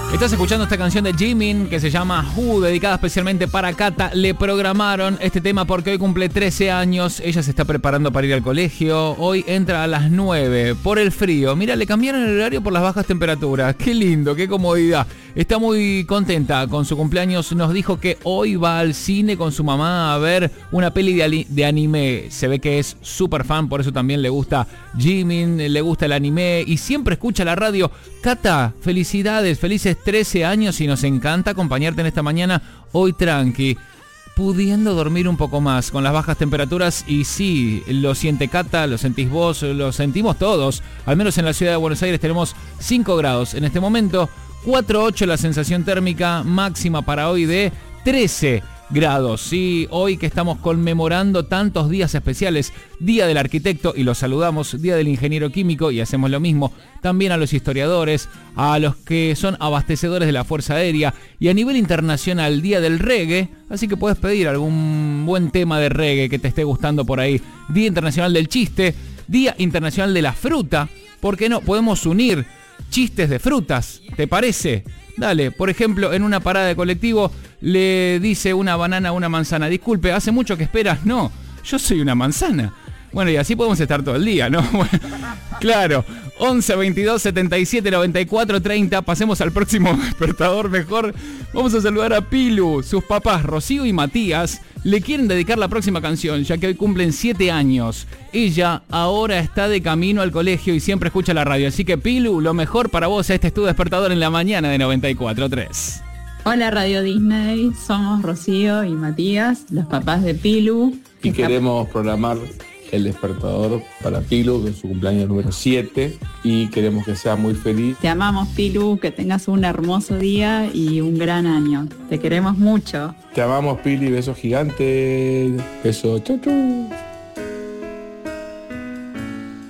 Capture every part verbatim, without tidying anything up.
Estás escuchando esta canción de Jimin que se llama Who, dedicada especialmente para Cata. Le programaron este tema porque hoy cumple trece años. Ella se está preparando para ir al colegio. Hoy entra a las nueve por el frío. Mira, le cambiaron el horario por las bajas temperaturas. Qué lindo, qué comodidad. Está muy contenta con su cumpleaños. Nos dijo que hoy va al cine con su mamá a ver una peli de, ali- de anime. Se ve que es súper fan, por eso también le gusta Jimin, le gusta el anime y siempre escucha la radio. Cata, felicidades, felices trece años y nos encanta acompañarte en esta mañana hoy tranqui, pudiendo dormir un poco más con las bajas temperaturas. Y sí, lo siente Cata, lo sentís vos, lo sentimos todos. Al menos en la ciudad de Buenos Aires tenemos cinco grados en este momento, cuatro punto ocho la sensación térmica, máxima para hoy de trece grados. Sí, hoy que estamos conmemorando tantos días especiales, Día del Arquitecto, y los saludamos, Día del Ingeniero Químico, y hacemos lo mismo también a los historiadores, a los que son abastecedores de la Fuerza Aérea, y a nivel internacional, Día del Reggae, así que puedes pedir algún buen tema de reggae que te esté gustando por ahí. Día Internacional del Chiste, Día Internacional de la Fruta, ¿por qué no? Podemos unir chistes de frutas, ¿te parece? Dale, por ejemplo, en una parada de colectivo le dice una banana a una manzana: disculpe, ¿hace mucho que esperas? No, yo soy una manzana. Bueno, y así podemos estar todo el día, ¿no? Bueno, claro, once, veintidós, setenta y siete, noventa y cuatro, treinta. Pasemos al próximo despertador mejor. Vamos a saludar a Pilu. Sus papás, Rocío y Matías, le quieren dedicar la próxima canción, ya que hoy cumplen siete años. Ella ahora está de camino al colegio y siempre escucha la radio. Así que, Pilu, lo mejor para vos. Este es tu despertador en la mañana de noventa y cuatro punto tres. Hola Radio Disney, somos Rocío y Matías, los papás de Pilu. Y queremos programar el despertador para Pilu, que es su cumpleaños número siete, y queremos que sea muy feliz. Te amamos, Pilu, que tengas un hermoso día y un gran año. Te queremos mucho. Te amamos, Pili, besos gigantes. Besos, chau, chau.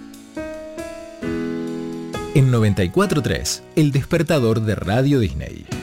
En noventa y cuatro punto tres, el despertador de Radio Disney.